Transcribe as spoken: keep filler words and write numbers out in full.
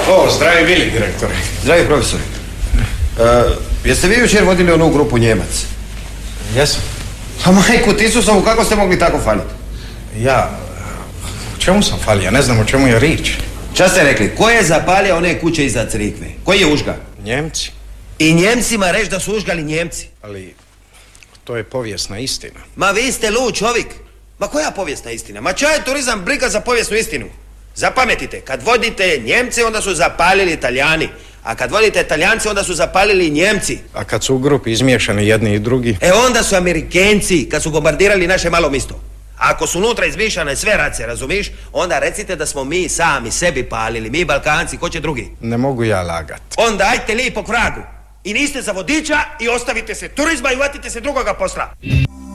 O, zdravi bili, direktore. Zdravi, profesori. Uh, jeste vi jučer vodili onu grupu Njemac? Jesam. A majku Tisusovu, kako ste mogli tako faliti? Ja, u čemu sam falio? Ne znam o čemu je riječ. Šta ste rekli? Ko je zapalio one kuće iza crikve? Koji je užga? Njemci. I Njemcima reći da su užgali Njemci? Ali, to je povijesna istina. Ma vi ste lud čovjek. Ma koja povijesna istina? Ma čaj je turizam briga za povijesnu istinu? Zapametite, kad vodite Njemce, onda su zapalili Italijani. A kad vodite Italijance, onda su zapalili Njemci. A kad su u grupi izmiješani jedni i drugi? E onda su Amerikenci, kad su bombardirali naše malo misto. A ako su unutra izmišljane sve race, razumiš, onda recite da smo mi sami sebi palili, mi Balkanci, ko će drugi? Ne mogu ja lagat. Onda ajte lipo k vragu. I niste za vodiča i ostavite se turizma i uvatite se drugoga posla.